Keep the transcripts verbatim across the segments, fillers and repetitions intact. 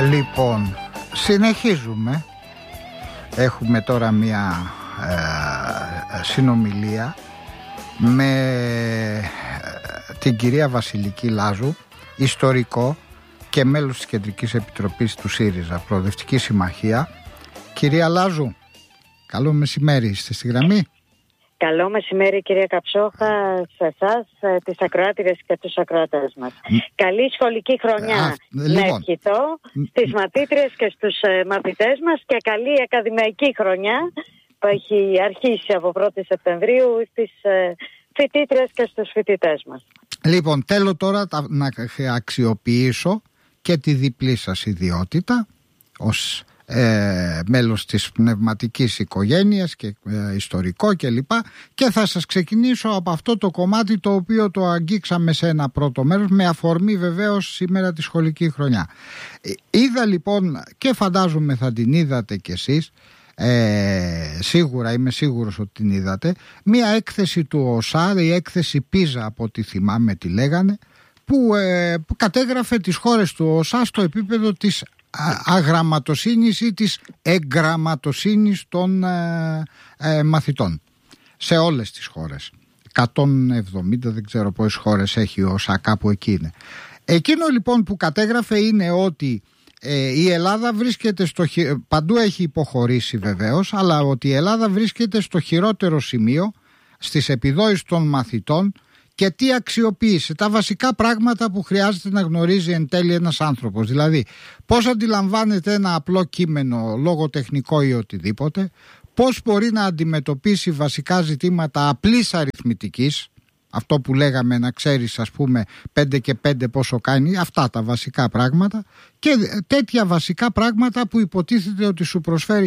Λοιπόν, συνεχίζουμε. Έχουμε τώρα μια ε, συνομιλία με ε, την κυρία Βασιλική Λάζου, ιστορικό και μέλος της Κεντρικής Επιτροπής του ΣΥΡΙΖΑ, Προοδευτική Συμμαχία. Κυρία Λάζου, καλό μεσημέρι, είστε στη γραμμή? Καλό μεσημέρι, κυρία Καψόχα, σε εσάς, τις ακροάτηρες και τους ακροατές μας. Mm. Καλή σχολική χρονιά Α, λοιπόν. να ευχηθώ στις μαθήτριες και στους ε, μαθητές μας και καλή ακαδημαϊκή χρονιά που έχει αρχίσει από πρώτη Σεπτεμβρίου στις ε, φοιτήτριες και στους φοιτητές μας. Λοιπόν, θέλω τώρα να αξιοποιήσω και τη διπλή σας ιδιότητα ως Ε, μέλος της πνευματικής οικογένειας και ε, ιστορικό και λοιπά, και θα σας ξεκινήσω από αυτό το κομμάτι το οποίο το αγγίξαμε σε ένα πρώτο μέρος, με αφορμή βεβαίως σήμερα τη σχολική χρονιά. ε, είδα λοιπόν, και φαντάζομαι θα την είδατε κι εσείς, ε, σίγουρα είμαι σίγουρος ότι την είδατε, μία έκθεση του ΟΣΑ, η έκθεση Πίζα από ό,τι θυμάμαι τη λέγανε, που, ε, που κατέγραφε τις χώρες του ΟΣΑ στο επίπεδο της αγραμματοσύνης ή της εγγραμματοσύνης των ε, ε, μαθητών σε όλες τις χώρες. εκατόν εβδομήντα, δεν ξέρω πόσες χώρες έχει ο ΩΣΑ, κάπου εκεί είναι. Εκείνο λοιπόν που κατέγραφε είναι ότι ε, η Ελλάδα βρίσκεται στο, παντού έχει υποχωρήσει βεβαίως, αλλά ότι η Ελλάδα βρίσκεται στο χειρότερο σημείο στις επιδόσεις των μαθητών. Και τι αξιοποίησε, τα βασικά πράγματα που χρειάζεται να γνωρίζει εν τέλει ένας άνθρωπος. Δηλαδή, πώς αντιλαμβάνεται ένα απλό κείμενο, λογοτεχνικό ή οτιδήποτε, πώς μπορεί να αντιμετωπίσει βασικά ζητήματα απλής αριθμητικής, αυτό που λέγαμε να ξέρεις ας πούμε πέντε και πέντε πόσο κάνει, αυτά τα βασικά πράγματα, και τέτοια βασικά πράγματα που υποτίθεται ότι σου προσφέρει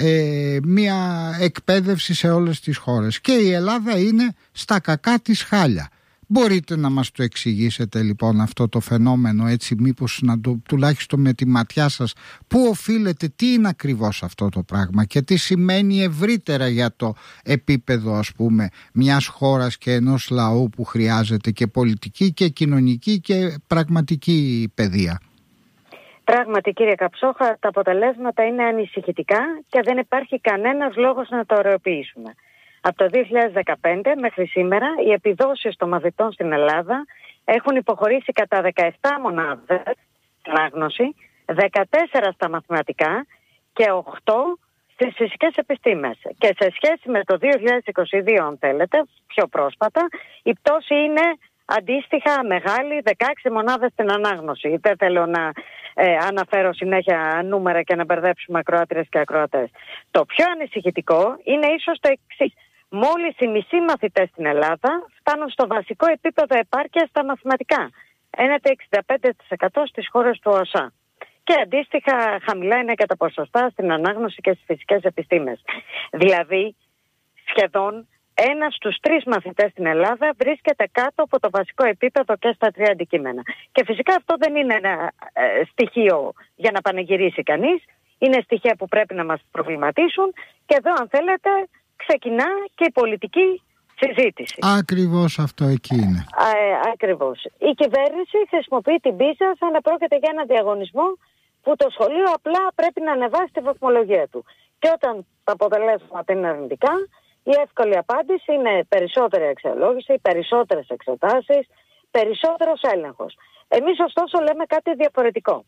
ε, μια εκπαίδευση σε όλες τις χώρες. Και η Ελλάδα είναι στα κακά της χάλια. Μπορείτε να μας το εξηγήσετε λοιπόν αυτό το φαινόμενο, έτσι μήπως να το, τουλάχιστον με τη ματιά σας, πού οφείλεται, τι είναι ακριβώς αυτό το πράγμα και τι σημαίνει ευρύτερα για το επίπεδο ας πούμε μιας χώρας και ενός λαού που χρειάζεται και πολιτική και κοινωνική και πραγματική παιδεία. Πράγματι, κύριε Καψόχα, τα αποτελέσματα είναι ανησυχητικά και δεν υπάρχει κανένας λόγος να το ωρεοποιήσουμε. Από το δύο χιλιάδες δεκαπέντε μέχρι σήμερα οι επιδόσεις των μαθητών στην Ελλάδα έχουν υποχωρήσει κατά δεκαεπτά μονάδες στην ανάγνωση, δεκατέσσερα στα μαθηματικά και οκτώ στις φυσικές επιστήμες. Και σε σχέση με το δύο χιλιάδες είκοσι δύο, αν θέλετε, πιο πρόσφατα, η πτώση είναι αντίστοιχα μεγάλη, δεκαέξι μονάδες στην ανάγνωση. Δεν θέλω να ε, αναφέρω συνέχεια νούμερα και να μπερδέψουμε ακροάτριες και ακροατές. Το πιο ανησυχητικό είναι ίσως το εξής. Μόλις οι μισοί μαθητές στην Ελλάδα φτάνουν στο βασικό επίπεδο επάρκειας στα μαθηματικά. Ένεται εξήντα πέντε τοις εκατό στις χώρες του ΟΣΑ. Και αντίστοιχα χαμηλά είναι και τα ποσοστά στην ανάγνωση και στις φυσικές επιστήμες. Δηλαδή, σχεδόν ένας στους τρεις μαθητές στην Ελλάδα βρίσκεται κάτω από το βασικό επίπεδο και στα τρία αντικείμενα. Και φυσικά αυτό δεν είναι ένα ε, στοιχείο για να πανηγυρίσει κανείς. Είναι στοιχεία που πρέπει να μας προβληματίσουν και εδώ, αν θέλετε, ξεκινά και η πολιτική συζήτηση. Ακριβώς αυτό εκεί είναι. Α, ε, ακριβώς. Η κυβέρνηση χρησιμοποιεί την πίζα σαν να πρόκειται για ένα διαγωνισμό που το σχολείο απλά πρέπει να ανεβάσει τη βαθμολογία του. Και όταν τα αποτελέσματα είναι αρνητικά, η εύκολη απάντηση είναι περισσότερη αξιολόγηση, περισσότερες εξετάσεις, περισσότερος έλεγχος. Εμείς ωστόσο λέμε κάτι διαφορετικό.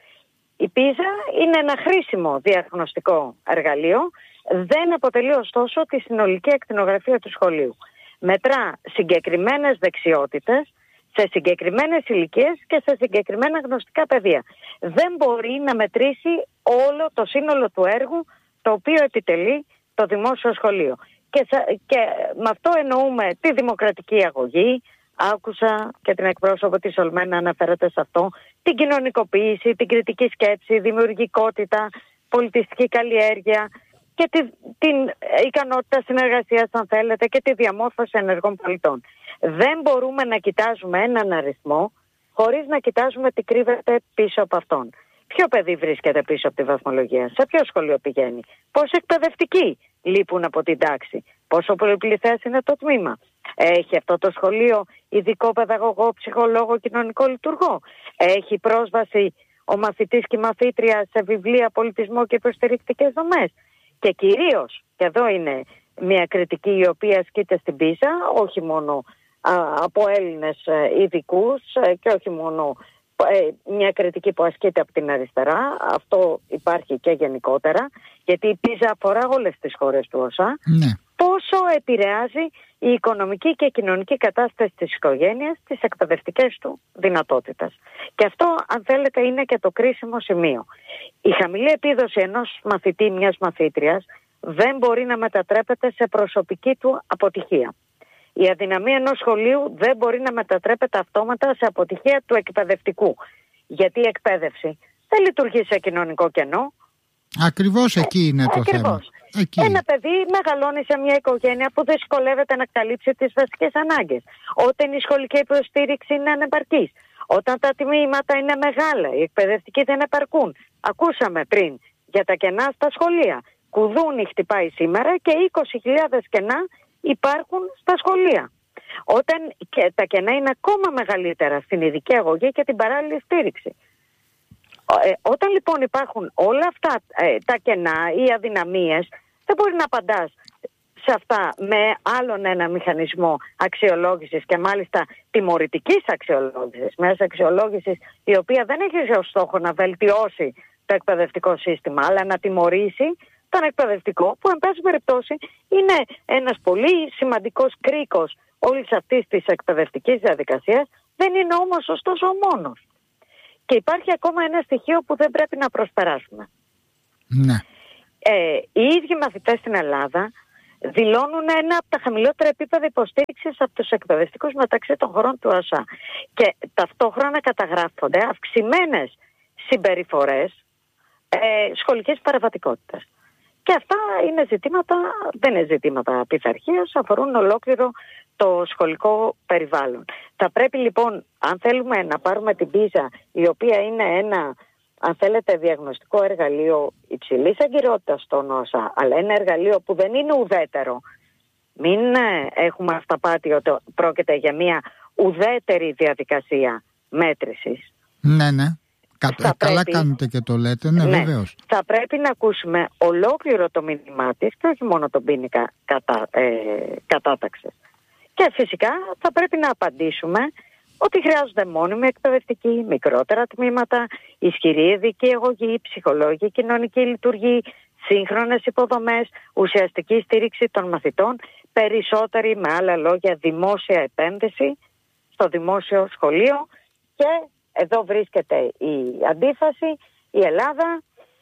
Η πίζα είναι ένα χρήσιμο διαγνωστικό εργαλείο, δεν αποτελεί ωστόσο τη συνολική ακτινογραφία του σχολείου. Μετρά συγκεκριμένες δεξιότητες σε συγκεκριμένες ηλικίες και σε συγκεκριμένα γνωστικά πεδία. Δεν μπορεί να μετρήσει όλο το σύνολο του έργου το οποίο επιτελεί το δημόσιο σχολείο. Και, και με αυτό εννοούμε τη δημοκρατική αγωγή, άκουσα και την εκπρόσωπο της ΟΛΜΕ να αναφέρεται σε αυτό, την κοινωνικοποίηση, την κριτική σκέψη, δημιουργικότητα, πολιτιστική καλλιέργεια και τη, την ικανότητα συνεργασίας, αν θέλετε, και τη διαμόρφωση ενεργών πολιτών. Δεν μπορούμε να κοιτάζουμε έναν αριθμό χωρίς να κοιτάζουμε τι κρύβεται πίσω από αυτόν. Ποιο παιδί βρίσκεται πίσω από τη βαθμολογία, σε ποιο σχολείο πηγαίνει, πόσοι εκπαιδευτικοί λείπουν από την τάξη, πόσο πολυπληθές είναι το τμήμα. Έχει αυτό το σχολείο ειδικό παιδαγωγό, ψυχολόγο, κοινωνικό λειτουργό. Έχει πρόσβαση ο μαθητής και η μαθήτρια σε βιβλία, πολιτισμό και υποστηρικτικές δομές. Και κυρίως, και εδώ είναι μια κριτική η οποία ασκείται στην Πίζα, όχι μόνο α, από Έλληνες ειδικούς και όχι μόνο ε, μια κριτική που ασκείται από την αριστερά, αυτό υπάρχει και γενικότερα, γιατί η Πίζα αφορά όλες τις χώρες του ΟΣΑ, ναι. Πόσο επηρεάζει η οικονομική και κοινωνική κατάσταση της οικογένειας τις εκπαιδευτικές του δυνατότητες. Και αυτό, αν θέλετε, είναι και το κρίσιμο σημείο. Η χαμηλή επίδοση ενός μαθητή, μιας μαθήτριας, δεν μπορεί να μετατρέπεται σε προσωπική του αποτυχία. Η αδυναμία ενός σχολείου δεν μπορεί να μετατρέπεται αυτόματα σε αποτυχία του εκπαιδευτικού. Γιατί η εκπαίδευση δεν λειτουργεί σε κοινωνικό κενό. Ακριβώς εκεί είναι το Ακριβώς. θέμα. Εκεί. Ένα παιδί μεγαλώνει σε μια οικογένεια που δυσκολεύεται να καλύψει τις βασικές ανάγκες. Όταν η σχολική υποστήριξη είναι ανεπαρκής. Όταν τα τμήματα είναι μεγάλα, οι εκπαιδευτικοί δεν επαρκούν. Ακούσαμε πριν για τα κενά στα σχολεία. Κουδούνι χτυπάει σήμερα και είκοσι χιλιάδες κενά υπάρχουν στα σχολεία. Όταν και τα κενά είναι ακόμα μεγαλύτερα στην ειδική αγωγή και την παράλληλη στήριξη. Ε, όταν λοιπόν υπάρχουν όλα αυτά ε, τα κενά ή αδυναμίες, δεν μπορεί να απαντάς σε αυτά με άλλον ένα μηχανισμό αξιολόγησης και μάλιστα τιμωρητικής αξιολόγησης, μιας αξιολόγησης η οποία δεν έχει ως στόχο να βελτιώσει το εκπαιδευτικό σύστημα, αλλά να τιμωρήσει τον εκπαιδευτικό, που εν πάση περιπτώσει είναι ένας πολύ σημαντικός κρίκος όλης αυτής της εκπαιδευτικής διαδικασίας, δεν είναι όμως ωστόσο ο μόνος. Και υπάρχει ακόμα ένα στοιχείο που δεν πρέπει να προσπεράσουμε. Ναι. Ε, οι ίδιοι μαθητές στην Ελλάδα δηλώνουν ένα από τα χαμηλότερα επίπεδα υποστήριξης από τους εκπαιδευτικούς μεταξύ των χωρών του ΟΣΑ. Και ταυτόχρονα καταγράφονται αυξημένες συμπεριφορές ε, σχολικής παραβατικότητας. Και αυτά είναι ζητήματα, δεν είναι ζητήματα πειθαρχίας, αφορούν ολόκληρο το σχολικό περιβάλλον. Θα πρέπει λοιπόν, αν θέλουμε να πάρουμε την Πίζα, η οποία είναι ένα, αν θέλετε, διαγνωστικό εργαλείο υψηλής εγκυρότητας στον ΩΣΑ, αλλά ένα εργαλείο που δεν είναι ουδέτερο, μην έχουμε αυταπάτη ότι πρόκειται για μια ουδέτερη διαδικασία μέτρησης. Ναι, ναι. Κα... Καλά πρέπει... κάνετε και το λέτε, ναι, ναι, βεβαίως. Θα πρέπει να ακούσουμε ολόκληρο το μήνυμά της και όχι μόνο τον πίνακα κατά, ε, κατάταξης. Και φυσικά θα πρέπει να απαντήσουμε ότι χρειάζονται μόνιμη εκπαιδευτική, μικρότερα τμήματα, ισχυρή ειδική αγωγή, ψυχολόγη, κοινωνική λειτουργή, σύγχρονες υποδομές, ουσιαστική στήριξη των μαθητών, περισσότερη, με άλλα λόγια, δημόσια επένδυση στο δημόσιο σχολείο. Και εδώ βρίσκεται η αντίφαση. Η Ελλάδα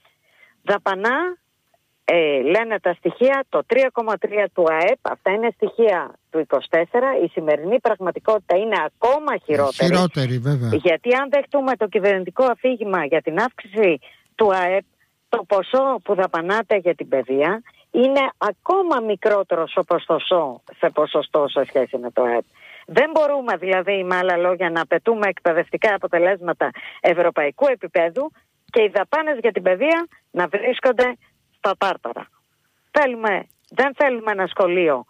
δαπανά, ε, λένε τα στοιχεία, το τρία κόμμα τρία του ΑΕΠ, αυτά είναι στοιχεία του είκοσι τέσσερα, η σημερινή πραγματικότητα είναι ακόμα χειρότερη. Χειρότερη, βέβαια. Γιατί αν δεχτούμε το κυβερνητικό αφήγημα για την αύξηση του ΑΕΠ, το ποσό που δαπανάται για την παιδεία είναι ακόμα μικρότερο σε ποσοστό, σε ποσοστό σε σχέση με το ΑΕΠ. Δεν μπορούμε δηλαδή, με άλλα λόγια, να απαιτούμε εκπαιδευτικά αποτελέσματα ευρωπαϊκού επίπεδου και οι δαπάνες για την παιδεία να βρίσκονται στα τάρταρα. Θέλουμε, δεν θέλουμε ένα σχολείο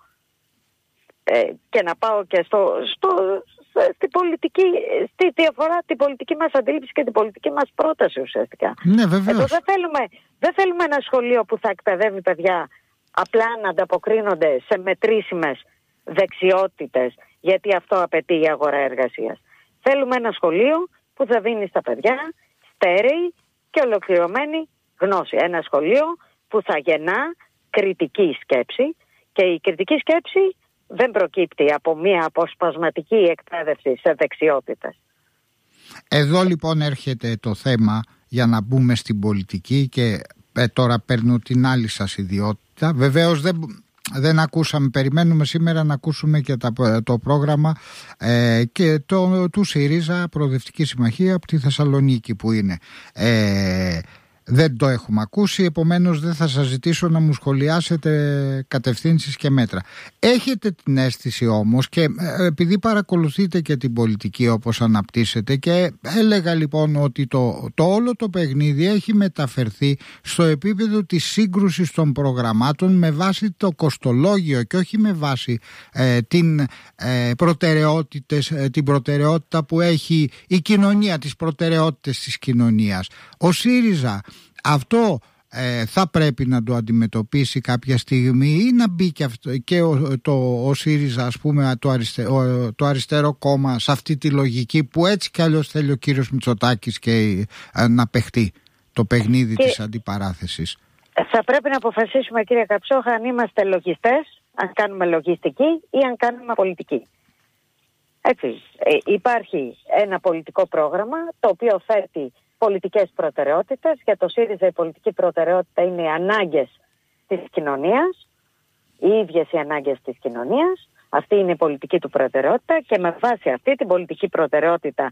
ε, και να πάω και στο, στο, στη πολιτική, στη διαφορά την πολιτική μας αντίληψη και την πολιτική μας πρόταση ουσιαστικά. Ναι, βεβαίως. Εδώ δεν θέλουμε, δεν θέλουμε ένα σχολείο που θα εκπαιδεύει παιδιά απλά να ανταποκρίνονται σε μετρήσιμες δεξιότητες, γιατί αυτό απαιτεί η αγορά εργασίας. Θέλουμε ένα σχολείο που θα δίνει στα παιδιά στέρεη και ολοκληρωμένη γνώση. Ένα σχολείο που θα γεννά κριτική σκέψη, και η κριτική σκέψη δεν προκύπτει από μια αποσπασματική εκπαίδευση σε δεξιότητες. Εδώ λοιπόν έρχεται το θέμα για να μπούμε στην πολιτική και ε, τώρα παίρνω την άλλη σας ιδιότητα. Βεβαίως δεν... Δεν ακούσαμε, περιμένουμε σήμερα να ακούσουμε και τα, το πρόγραμμα ε, και το, του ΣΥΡΙΖΑ, Προοδευτική Συμμαχία από τη Θεσσαλονίκη που είναι. Ε, δεν το έχουμε ακούσει, επομένως δεν θα σας ζητήσω να μου σχολιάσετε κατευθύνσεις και μέτρα. Έχετε την αίσθηση όμως, και επειδή παρακολουθείτε και την πολιτική όπως αναπτύσσεται, και έλεγα λοιπόν ότι το, το όλο το παιχνίδι έχει μεταφερθεί στο επίπεδο της σύγκρουσης των προγραμμάτων με βάση το κοστολόγιο και όχι με βάση ε, την, ε, προτεραιότητες, ε, την προτεραιότητα που έχει η κοινωνία, τις προτεραιότητες της κοινωνίας. Ο ΣΥΡΙΖΑ αυτό ε, θα πρέπει να το αντιμετωπίσει κάποια στιγμή, ή να μπει και, αυτό, και ο, το, ο ΣΥΡΙΖΑ, ας πούμε, το, αριστε, ο, το αριστερό κόμμα, σε αυτή τη λογική που έτσι κι αλλιώς θέλει ο κύριος Μητσοτάκης και ε, να παιχτεί το παιχνίδι και της αντιπαράθεσης. Θα πρέπει να αποφασίσουμε, κύριε Καψόχα, αν είμαστε λογιστές, αν κάνουμε λογιστική ή αν κάνουμε πολιτική. Έτσι, ε, υπάρχει ένα πολιτικό πρόγραμμα το οποίο θέτει πολιτικές προτεραιότητες. Για το ΣΥΡΙΖΑ η πολιτική προτεραιότητα είναι οι ανάγκες της κοινωνίας, οι ίδιες οι ανάγκες της κοινωνίας. Αυτή είναι η πολιτική του προτεραιότητα και με βάση αυτή την πολιτική προτεραιότητα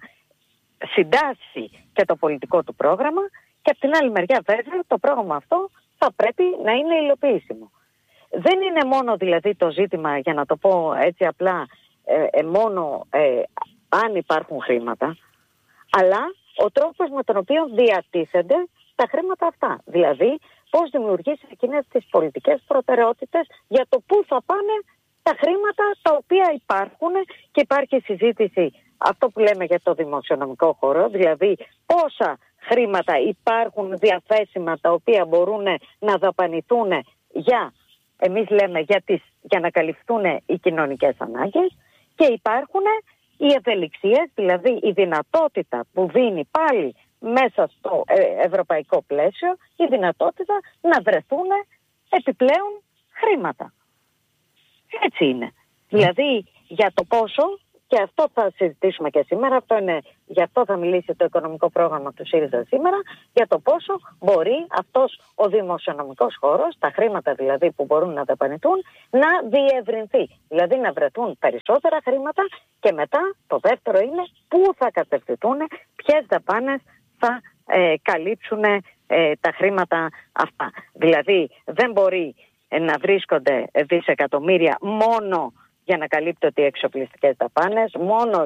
συντάσσει και το πολιτικό του πρόγραμμα, και από την άλλη μεριά βέβαια το πρόγραμμα αυτό θα πρέπει να είναι υλοποιήσιμο. Δεν είναι μόνο δηλαδή το ζήτημα, για να το πω έτσι απλά, ε, ε, μόνο ε, αν υπάρχουν χρήματα, αλλά ο τρόπος με τον οποίο διατίθενται τα χρήματα αυτά. Δηλαδή, πώς δημιουργείς εκείνες τις πολιτικές προτεραιότητες για το πού θα πάνε τα χρήματα τα οποία υπάρχουν, και υπάρχει συζήτηση, αυτό που λέμε για το δημοσιονομικό χώρο, δηλαδή πόσα χρήματα υπάρχουν διαθέσιμα τα οποία μπορούν να δαπανηθούν για, εμείς λέμε, για, τις, για να καλυφθούν οι κοινωνικές ανάγκες, και υπάρχουν οι ευελιξίες, δηλαδή η δυνατότητα που δίνει πάλι μέσα στο ευρωπαϊκό πλαίσιο, η δυνατότητα να βρεθούν επιπλέον χρήματα. Έτσι είναι. Δηλαδή για το πόσο, και αυτό θα συζητήσουμε και σήμερα, αυτό είναι, γι' αυτό θα μιλήσει το οικονομικό πρόγραμμα του ΣΥΡΙΖΑ σήμερα, για το πόσο μπορεί αυτός ο δημοσιονομικός χώρος, τα χρήματα δηλαδή που μπορούν να δαπανηθούν, να διευρυνθεί. Δηλαδή να βρεθούν περισσότερα χρήματα, και μετά το δεύτερο είναι πού θα κατευθυνθούν, ποιες δαπάνες θα ε, καλύψουν ε, τα χρήματα αυτά. Δηλαδή δεν μπορεί ε, να βρίσκονται δισεκατομμύρια μόνο για να καλύπτονται οι εξοπλιστικές δαπάνες, μόνο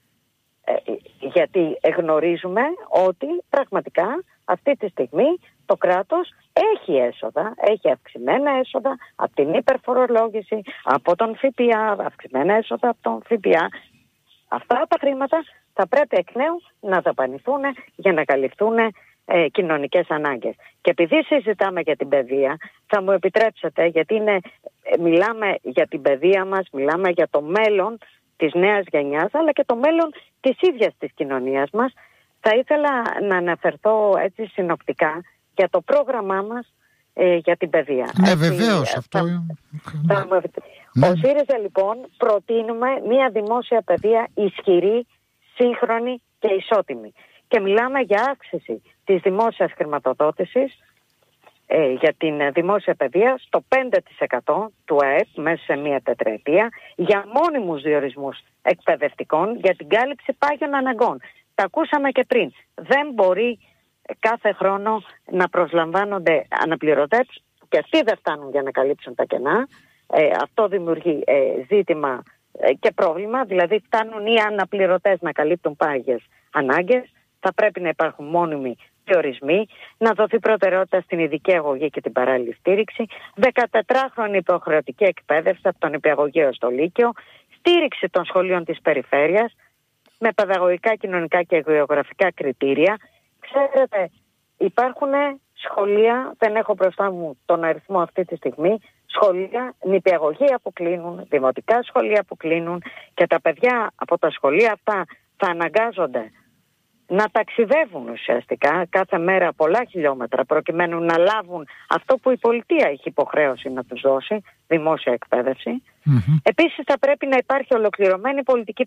ε, γιατί γνωρίζουμε ότι πραγματικά αυτή τη στιγμή το κράτος έχει έσοδα, έχει αυξημένα έσοδα από την υπερφορολόγηση, από τον ΦΠΑ, αυξημένα έσοδα από τον ΦΠΑ. Αυτά τα χρήματα θα πρέπει εκ νέου να δαπανηθούν για να καλυφθούν ε, κοινωνικές ανάγκες. Και επειδή συζητάμε για την παιδεία, θα μου επιτρέψετε, γιατί είναι, ε, μιλάμε για την παιδεία μας, μιλάμε για το μέλλον της νέας γενιάς, αλλά και το μέλλον της ίδιας της κοινωνίας μας, θα ήθελα να αναφερθώ έτσι συνοπτικά για το πρόγραμμά μας ε, για την παιδεία. Ναι, βεβαίως αυτό. Θα, θα, ναι. Ο ΣΥΡΙΖΑ λοιπόν προτείνουμε μια δημόσια παιδεία ισχυρή, σύγχρονη και ισότιμη. Και μιλάμε για αύξηση της δημόσιας χρηματοδότησης ε, για την δημόσια παιδεία στο πέντε τοις εκατό του ΑΕΠ μέσα σε μια τετραετία, για μόνιμους διορισμούς εκπαιδευτικών, για την κάλυψη πάγιων αναγκών. Τα ακούσαμε και πριν. Δεν μπορεί κάθε χρόνο να προσλαμβάνονται αναπληρωτές, και αυτοί δεν φτάνουν για να καλύψουν τα κενά. Ε, αυτό δημιουργεί ε, ζήτημα ε, και πρόβλημα, δηλαδή φτάνουν οι αναπληρωτές να καλύπτουν πάγιες ανάγκες. Θα πρέπει να υπάρχουν μόνιμοι διορισμοί, να δοθεί προτεραιότητα στην ειδική αγωγή και την παράλληλη στήριξη, δεκατετράχρονη υποχρεωτική εκπαίδευση από τον νηπιαγωγείο στο Λύκειο, στήριξη των σχολείων της περιφέρειας με παιδαγωγικά, κοινωνικά και γεωγραφικά κριτήρια. Ξέρετε, υπάρχουν σχολεία, δεν έχω μπροστά μου τον αριθμό αυτή τη στιγμή, σχολεία, νηπιαγωγεία που κλείνουν, δημοτικά σχολεία που κλείνουν, και τα παιδιά από τα σχολεία αυτά θα αναγκάζονται να ταξιδεύουν ουσιαστικά κάθε μέρα πολλά χιλιόμετρα προκειμένου να λάβουν αυτό που η πολιτεία έχει υποχρέωση να τους δώσει, δημόσια εκπαίδευση. Mm-hmm. Επίσης θα πρέπει να υπάρχει ολοκληρωμένη πολιτική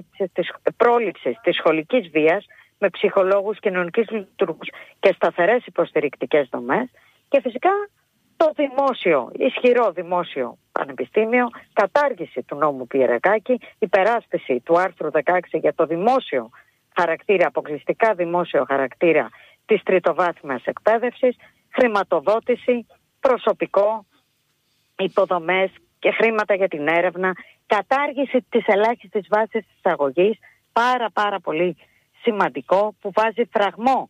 πρόληψη της σχολικής βίας με ψυχολόγους, κοινωνικούς λειτουργούς και σταθερές υποστηρικτικές δομές, και φυσικά το δημόσιο, ισχυρό δημόσιο πανεπιστήμιο, κατάργηση του νόμου Πιερακάκη, υπεράσπιση του άρθρου δεκαέξι για το δημόσιο χαρακτήρα, αποκλειστικά δημόσιο χαρακτήρα της τριτοβάθμιας εκπαίδευσης, χρηματοδότηση, προσωπικό, υποδομές και χρήματα για την έρευνα, κατάργηση της ελάχιστης βάσης της εισαγωγής, πάρα πάρα πολύ σημαντικό, που βάζει φραγμό.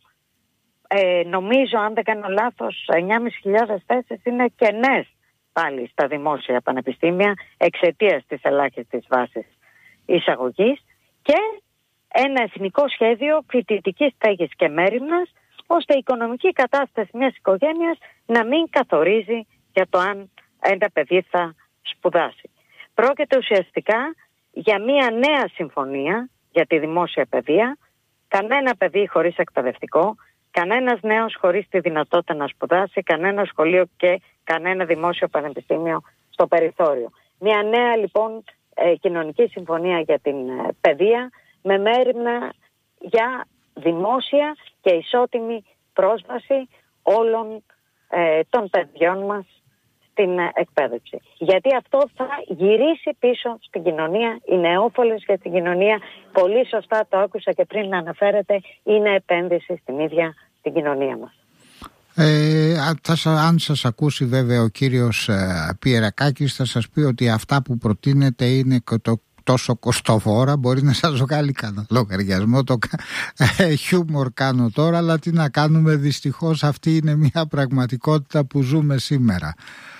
Ε, νομίζω, αν δεν κάνω λάθος, εννιά χιλιάδες πεντακόσιες θέσεις είναι κενές πάλι στα δημόσια πανεπιστήμια εξαιτίας της ελάχιστης βάσης εισαγωγής, και ένα εθνικό σχέδιο φοιτητικής στέγης και μέριμνας, ώστε η οικονομική κατάσταση μιας οικογένειας να μην καθορίζει για το αν ένα παιδί θα σπουδάσει. Πρόκειται ουσιαστικά για μια νέα συμφωνία για τη δημόσια παιδεία. Κανένα παιδί χωρίς εκπαιδευτικό, κανένας νέος χωρίς τη δυνατότητα να σπουδάσει, κανένα σχολείο και κανένα δημόσιο πανεπιστήμιο στο περιθώριο. Μια νέα λοιπόν ε, κοινωνική συμφωνία για την ε, παιδεία, με μέριμνα για δημόσια και ισότιμη πρόσβαση όλων ε, των παιδιών μας στην ε, εκπαίδευση. Γιατί αυτό θα γυρίσει πίσω στην κοινωνία, οι νεόφολες για την κοινωνία, πολύ σωστά το άκουσα και πριν να αναφέρετε, είναι επένδυση στην ίδια την κοινωνία μας. Ε, θα, αν σας ακούσει βέβαια ο κύριος ε, Πιερακάκης, θα σας πει ότι αυτά που προτείνετε είναι το τόσο κοστοβόρα, μπορεί να σας βγάλει κανένα λογαριασμό, το ε, χιούμορ κάνω τώρα, αλλά τι να κάνουμε, δυστυχώς αυτή είναι μια πραγματικότητα που ζούμε σήμερα.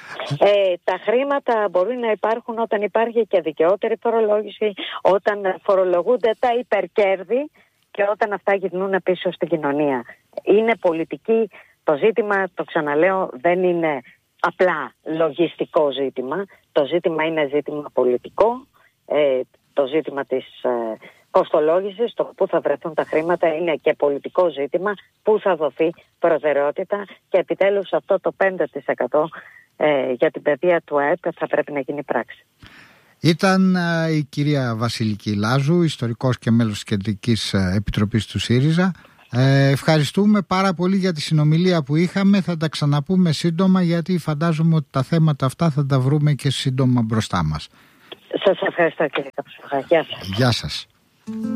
Ε, τα χρήματα μπορεί να υπάρχουν όταν υπάρχει και δικαιότερη φορολόγηση, όταν φορολογούνται τα υπερκέρδη και όταν αυτά γυρνούν πίσω στην κοινωνία. Είναι πολιτική. Το ζήτημα, το ξαναλέω, δεν είναι απλά λογιστικό ζήτημα. Το ζήτημα είναι ζήτημα πολιτικό. Ε, το ζήτημα της ε, κοστολόγησης, το πού θα βρεθούν τα χρήματα, είναι και πολιτικό ζήτημα, πού θα δοθεί προτεραιότητα, και επιτέλους αυτό το πέντε τοις εκατό ε, για την παιδεία του ΑΕΠ θα πρέπει να γίνει πράξη. Ήταν ε, η κυρία Βασιλική Λάζου, ιστορικός και μέλος της Κεντρικής Επιτροπής του ΣΥΡΙΖΑ. Ε, ευχαριστούμε πάρα πολύ για τη συνομιλία που είχαμε. Θα τα ξαναπούμε σύντομα, γιατί φαντάζομαι ότι τα θέματα αυτά θα τα βρούμε και σύντομα μπροστά μας. Σας ευχαριστώ κύριε Καψουχά. Γεια σας. Γεια σας.